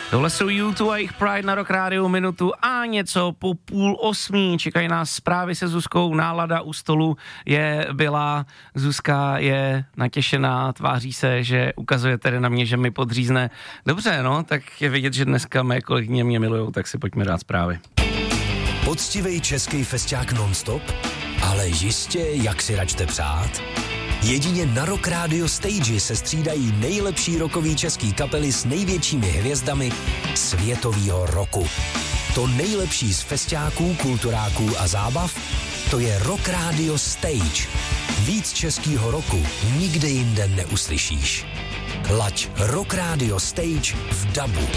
Tohle jsou U2 a jejich Pride na Rock Radio, minutu a něco po 7:30. Čekají nás zprávy se Zuzkou, nálada u stolu byla, Zuzka je natěšená, tváří se, že ukazuje tedy na mě, že mi podřízne. Dobře, no, tak je vidět, že dneska mé kolegyně mě milujou, tak si pojďme dát zprávy. Poctivej český festiák non-stop, ale jistě, jak si račte přát. Jedině na Rock Radio Stage se střídají nejlepší rockový český kapely s největšími hvězdami světovýho roku. To nejlepší z festiáků, kulturáků a zábav, to je Rock Radio Stage. Víc českýho roku nikde jinde neuslyšíš. Laď Rock Radio Stage v dabu.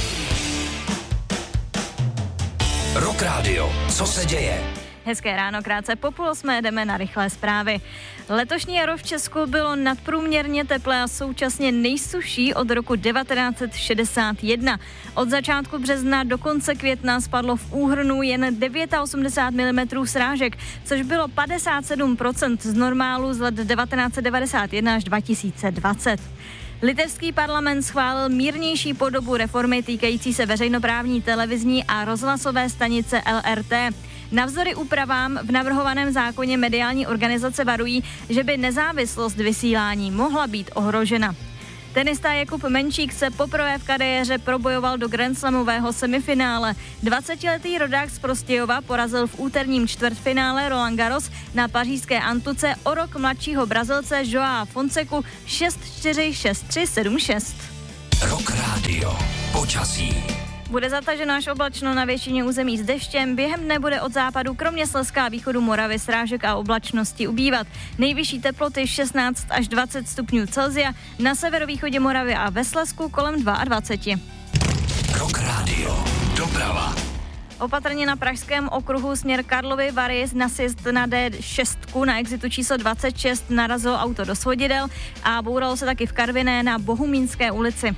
Rock Radio, co se děje? Hezké ráno, krátce po 7:30 jdeme na rychlé zprávy. Letošní jaro v Česku bylo nadprůměrně teplé a současně nejsušší od roku 1961. Od začátku března do konce května spadlo v úhrnu jen 89 mm srážek, což bylo 57% z normálu z let 1991 až 2020. Litevský parlament schválil mírnější podobu reformy týkající se veřejnoprávní televizní a rozhlasové stanice LRT. Navzdory úpravám v navrhovaném zákoně mediální organizace varují, že by nezávislost vysílání mohla být ohrožena. Tenista Jakub Menčík se poprvé v kariéře probojoval do grandslamového semifinále. 20letý rodák z Prostějova porazil v úterním čtvrtfinále Roland Garros na pařížské Antuce o rok mladšího Brazilce Joao Fonseku 6-4, 6-3, 7-6. Rock Radio. Počasí. Bude zataženo až oblačno na většině území s deštěm, během dne bude od západu kromě Slezska a východu Moravy srážek a oblačnosti ubývat. Nejvyšší teploty 16 až 20 stupňů Celsia, na severovýchodě Moravy a ve Slezsku kolem 22. Rock Radio. Doprava. Opatrně na pražském okruhu směr Karlovy Vary na sjezd na D6 na exitu číslo 26 narazilo auto do svodidel a bouralo se taky v Karviné na Bohumínské ulici.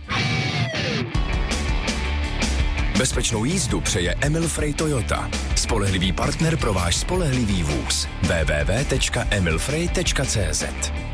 Bezpečnou jízdu přeje Emil Frey Toyota. Spolehlivý partner pro váš spolehlivý vůz. www.emilfrey.cz